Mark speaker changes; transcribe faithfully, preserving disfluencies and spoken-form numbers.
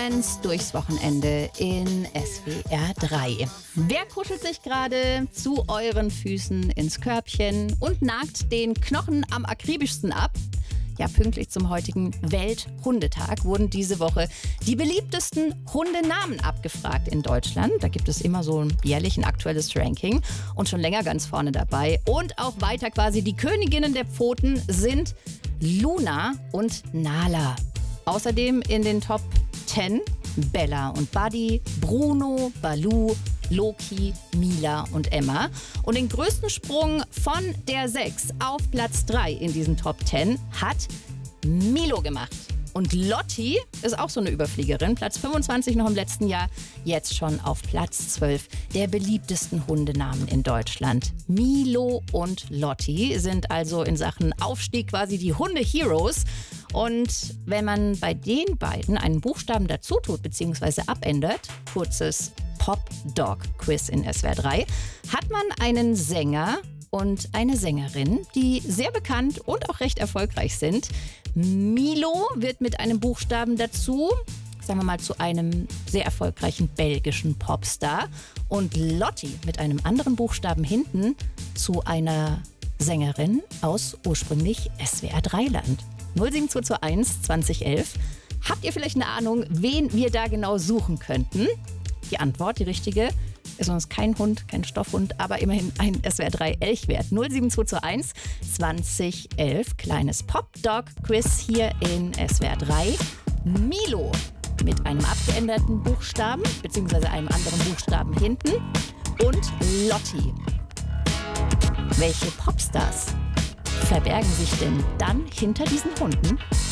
Speaker 1: Friends durchs Wochenende in S W R drei. Wer kuschelt sich gerade zu euren Füßen ins Körbchen und nagt den Knochen am akribischsten ab? Ja, pünktlich zum heutigen Welthundetag wurden diese Woche die beliebtesten Hundenamen abgefragt in Deutschland. Da gibt es immer so ein jährlich ein aktuelles Ranking und schon länger ganz vorne dabei. Und auch weiter quasi die Königinnen der Pfoten sind Luna und Nala. Außerdem in den Top zehn Bella und Buddy, Bruno, Baloo, Loki, Mila und Emma. Und den größten Sprung von der sechs auf Platz drei in diesen Top zehn hat Milo gemacht. Und Lotti ist auch so eine Überfliegerin. Platz fünfundzwanzig noch im letzten Jahr, jetzt schon auf Platz zwölf der beliebtesten Hundenamen in Deutschland. Milo und Lotti sind also in Sachen Aufstieg quasi die Hunde-Heroes. Und wenn man bei den beiden einen Buchstaben dazu tut bzw. abändert, kurzes Pop-Dog-Quiz in S W R drei, hat man einen Sänger und eine Sängerin, die sehr bekannt und auch recht erfolgreich sind. Milo wird mit einem Buchstaben dazu, sagen wir mal, zu einem sehr erfolgreichen belgischen Popstar. Und Lotti mit einem anderen Buchstaben hinten zu einer Sängerin aus ursprünglich S W R drei Land. null sieben zwei zwei eins zwanzig elf. Habt ihr vielleicht eine Ahnung, wen wir da genau suchen könnten? Die Antwort, die richtige, ist uns kein Hund, kein Stoffhund, aber immerhin ein S W R drei Elchwert. null sieben zwei zwei eins zwanzig elf. Kleines Pop-Dog-Quiz hier in S W R drei. Milo mit einem abgeänderten Buchstaben, beziehungsweise einem anderen Buchstaben hinten. Und Lotti. Welche Popstars verbergen sich denn dann hinter diesen Hunden?